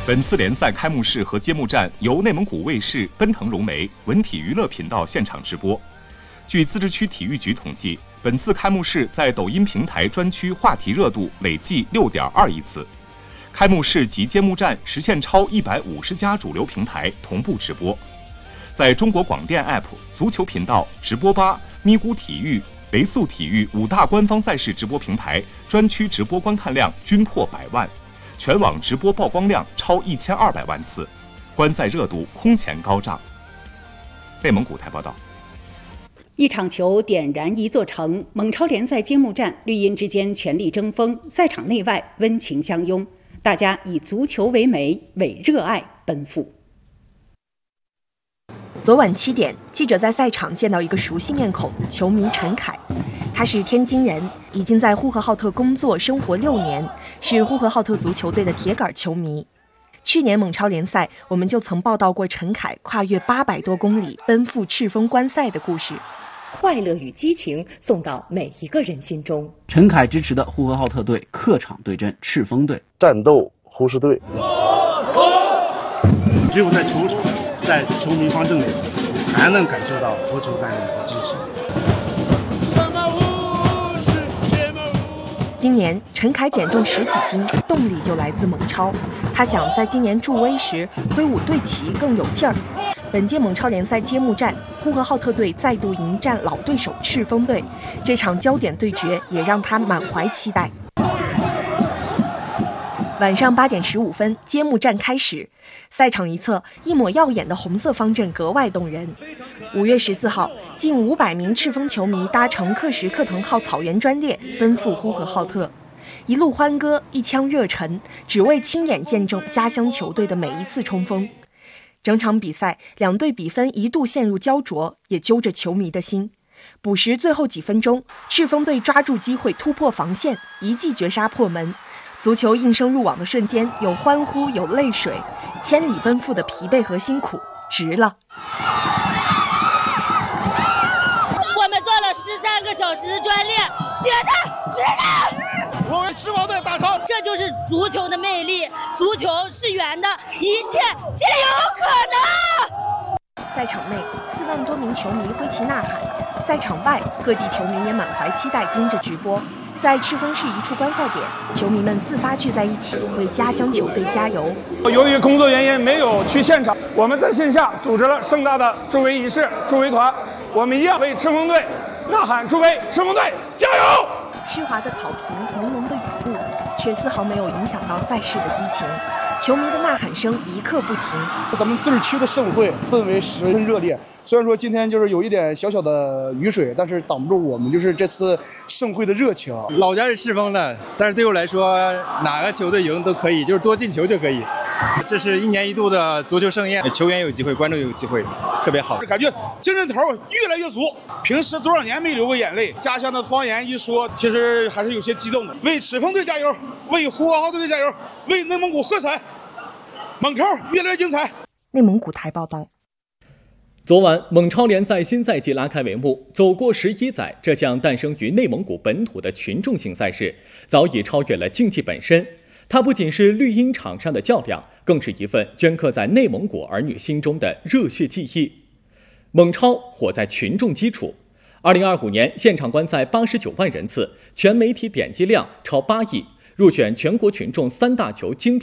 本次联赛开幕式和揭幕战由内蒙古卫视、奔腾融媒、文体娱乐频道现场直播。据自治区体育局统计，本次开幕式在抖音平台专区话题热度累计6.2亿次。开幕式及揭幕战实现超150家主流平台同步直播。在中国广电 App、足球频道、直播吧、咪咕体育、雷速体育5大官方赛事直播平台专区直播观看量均破100万，全网直播曝光量超1200万次，观赛热度空前高涨。内蒙古台报道。 一场球点燃一座城，蒙超联赛揭幕战，绿茵之间全力争锋，赛场内外温情相拥，大家以足球为媒，为热爱奔赴。 昨晚7点，记者在赛场见到一个熟悉面孔，球迷陈凯。他是天津人，已经在呼和浩特工作生活6年，是呼和浩特足球队的铁杆球迷。去年蒙超联赛，我们就曾报道过陈凯跨越800多公里奔赴赤峰观赛的故事。 快乐与激情送到每一个人心中。 陈凯支持的呼和浩特队客场对阵赤峰队， 战斗呼市队。 只有在球场，在球迷方阵里，才能感受到足球带来的支持。 今年陈凯减重10几斤，动力就来自蒙超。他想在今年助威时挥舞队旗更有劲儿。本届蒙超联赛揭幕战，呼和浩特队再度迎战老对手赤峰队，这场焦点对决也让他满怀期待。晚上8点15分，揭幕战开始。赛场一侧，一抹耀眼的红色方阵格外动人。5月14号，近500名赤峰球迷搭乘克什克腾号草原专列奔赴呼和浩特，一路欢歌，一腔热忱，只为亲眼见证家乡球队的每一次冲锋。整场比赛，两队比分一度陷入焦灼，也揪着球迷的心。补时最后几分钟，赤峰队抓住机会突破防线，一记绝杀破门。足球应声入网的瞬间，有欢呼，有泪水，千里奔赴的疲惫和辛苦值了。 我们做了13个小时的专列，觉得值了。 我为赤峰队打 call， 这就是足球的魅力，足球是圆的，一切皆有可能。 赛场内4万多名球迷挥旗呐喊，赛场外各地球迷也满怀期待盯着直播。在赤峰市一处观赛点，球迷们自发聚在一起，为家乡球队加油。 由于工作原因没有去现场，我们在线下组织了盛大的助威仪式、助威团，我们一样为赤峰队呐喊助威，赤峰队加油！ 湿滑的草坪，朦胧的雨布，却丝毫没有影响到赛事的激情。球迷的呐喊声一刻不停。 咱们自治区的盛会氛围十分热烈，虽然说今天就是有一点小小的雨水，但是挡不住我们就是这次盛会的热情。 老家是赤峰的，但是对我来说，哪个球队赢都可以，就是多进球就可以。这是1年1度的足球盛宴，球员有机会，观众有机会，特别好。 感觉精神头越来越足，平时多少年没流过眼泪，家乡的方言一说，其实还是有些激动的。为赤峰队加油，为呼和浩特队加油，为内蒙古喝彩！蒙超越来越精彩。 内蒙古台报道。 昨晚，蒙超联赛新赛季拉开帷幕。走过11载，这项诞生于内蒙古本土的群众性赛事，早已超越了竞技本身。它不仅是绿茵场上的较量，更是一份镌刻在内蒙古儿女心中的热血记忆。蒙超火在群众基础。2025年现场观赛89万人次，全媒体点击量超8亿，入选全国群众3大球精品